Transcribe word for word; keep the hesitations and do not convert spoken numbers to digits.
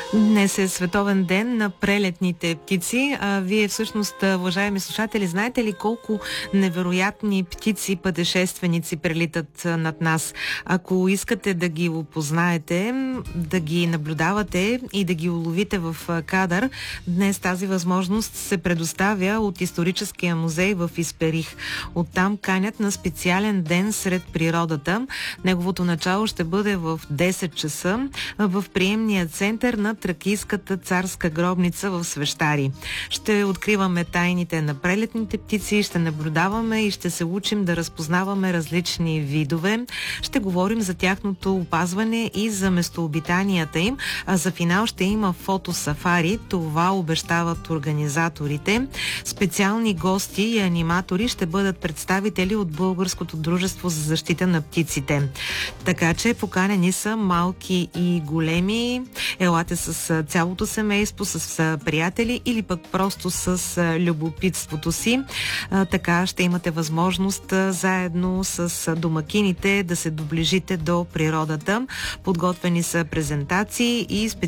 Днес е Световен ден на прелетните птици. А вие всъщност, уважаеми слушатели, знаете ли колко невероятни птици пътешественици прелитат над нас? Ако искате да ги опознаете, да ги наблюдавате и да ги уловите в кадър, днес тази възможност се предоставя от Историческия музей в Исперих. Оттам канят на специален ден сред природата. Неговото начало ще бъде в десет часа в приемния център на Тракийската царска гробница в Свещари. Ще откриваме тайните на прелетните птици, ще наблюдаваме и ще се учим да разпознаваме различни видове. Ще говорим за тяхното опазване и за местообитанията им. А за финал ще има фотосафари. Това обещават организаторите. Специални гости и аниматори ще бъдат представители от Българското дружество за защита на птиците. Така че поканени са малки и големи. Елате с цялото семейство, с приятели или пък просто с любопитството си. Така ще имате възможност заедно с домакините да се доближите до природата. Подготвени са презентации и специални